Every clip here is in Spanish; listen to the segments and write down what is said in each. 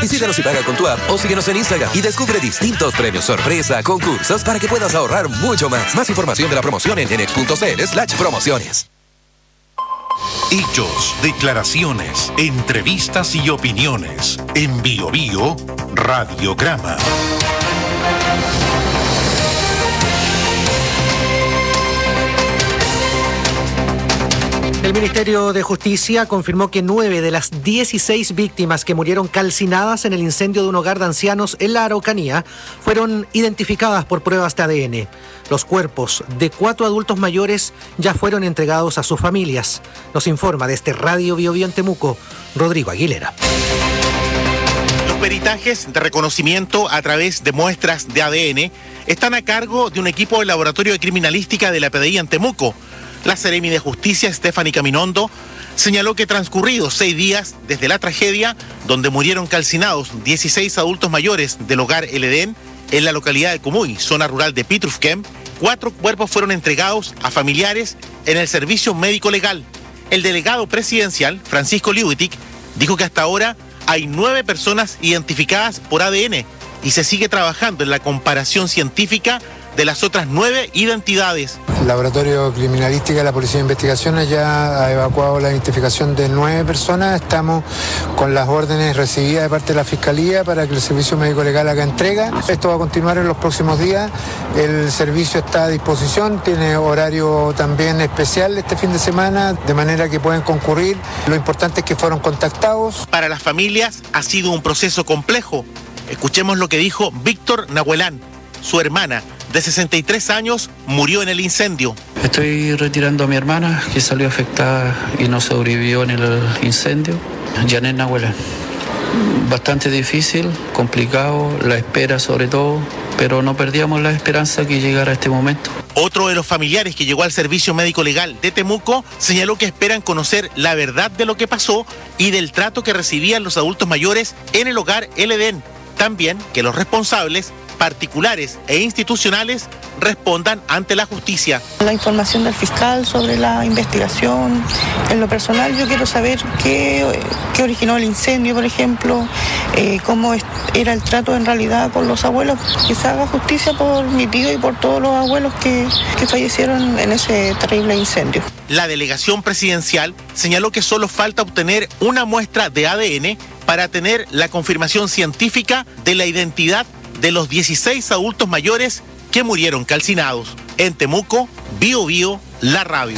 Visítanos y paga con tu app o síguenos en Instagram y descubre distintos premios sorpresa, concursos para que puedas ahorrar mucho más. Más información de la promoción en genex.cl/promociones. Hechos, declaraciones, entrevistas y opiniones. En Bio Bio, Radiograma. El Ministerio de Justicia confirmó que 9 de las 16 víctimas que murieron calcinadas en el incendio de un hogar de ancianos en la Araucanía fueron identificadas por pruebas de ADN. Los cuerpos de 4 adultos mayores ya fueron entregados a sus familias. Nos informa desde Radio Bio Bio en Temuco, Rodrigo Aguilera. Los peritajes de reconocimiento a través de muestras de ADN están a cargo de un equipo del Laboratorio de Criminalística de la PDI en Temuco. La Seremi de Justicia, Stephanie Caminondo, señaló que transcurridos 6 días desde la tragedia, donde murieron calcinados 16 adultos mayores del hogar El Edén, en la localidad de Cumuy, zona rural de Pitrufquem, 4 cuerpos fueron entregados a familiares en el servicio médico legal. El delegado presidencial, Francisco Liubitic, dijo que hasta ahora hay 9 personas identificadas por ADN y se sigue trabajando en la comparación científica de las otras 9 identidades. El Laboratorio Criminalística de la Policía de Investigaciones ya ha evacuado la identificación de 9 personas. Estamos con las órdenes recibidas de parte de la Fiscalía para que el Servicio Médico Legal haga entrega. Esto va a continuar en los próximos días. El servicio está a disposición, tiene horario también especial este fin de semana, de manera que pueden concurrir. Lo importante es que fueron contactados. Para las familias ha sido un proceso complejo. Escuchemos lo que dijo Víctor Nahuelán, su hermana, de 63 años, murió en el incendio. Estoy retirando a mi hermana, que salió afectada y no sobrevivió en el incendio. Janet Nahuelán. Bastante difícil, complicado, la espera sobre todo, pero no perdíamos la esperanza que llegara este momento. Otro de los familiares que llegó al Servicio Médico Legal de Temuco señaló que esperan conocer la verdad de lo que pasó y del trato que recibían los adultos mayores en el hogar El Edén. También que los responsables particulares e institucionales respondan ante la justicia. La información del fiscal sobre la investigación, en lo personal yo quiero saber qué originó el incendio, por ejemplo, cómo era el trato en realidad con los abuelos, que se haga justicia por mi tío y por todos los abuelos que fallecieron en ese terrible incendio. La delegación presidencial señaló que solo falta obtener una muestra de ADN para tener la confirmación científica de la identidad de los 16 adultos mayores que murieron calcinados. En Temuco, Bio Bio, la radio.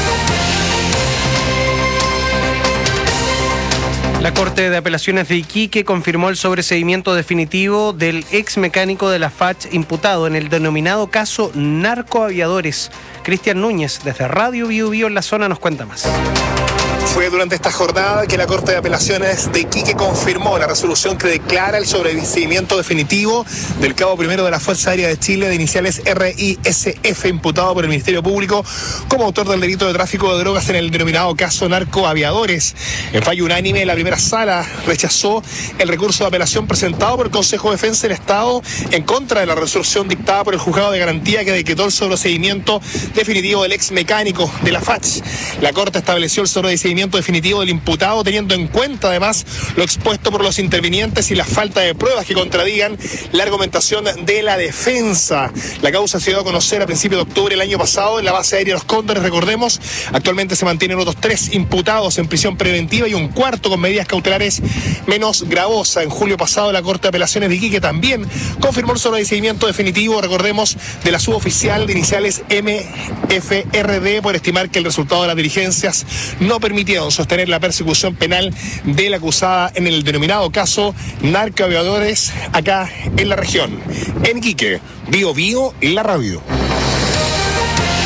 La Corte de Apelaciones de Iquique confirmó el sobreseimiento definitivo del ex mecánico de la FACH imputado en el denominado caso Narcoaviadores. Cristian Núñez, desde Radio Bio Bio en la zona, nos cuenta más. Fue durante esta jornada que la Corte de Apelaciones de Iquique confirmó la resolución que declara el sobreseimiento definitivo del cabo primero de la Fuerza Aérea de Chile de iniciales RISF, imputado por el Ministerio Público como autor del delito de tráfico de drogas en el denominado caso Narcoaviadores. En fallo unánime, la primera sala rechazó el recurso de apelación presentado por el Consejo de Defensa del Estado en contra de la resolución dictada por el Juzgado de Garantía que decretó el sobreseimiento definitivo del ex mecánico de la FACH. La Corte estableció el sobreseimiento definitivo del imputado teniendo en cuenta además lo expuesto por los intervinientes y la falta de pruebas que contradigan la argumentación de la defensa. La causa se dio a conocer a principios de octubre del año pasado en la base aérea Los Cóndores, recordemos. Actualmente se mantienen otros 3 imputados en prisión preventiva y un cuarto con medidas cautelares menos gravosa. En julio pasado la Corte de Apelaciones de Iquique también confirmó el sobreseimiento definitivo, recordemos, de la suboficial de iniciales MFRD por estimar que el resultado de las diligencias no permitieron sostener la persecución penal de la acusada en el denominado caso Narcoaviadores acá en la región. En Iquique, Bio Bio, la radio.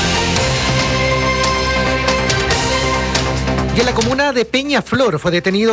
Y en la comuna de Peñaflor fue detenido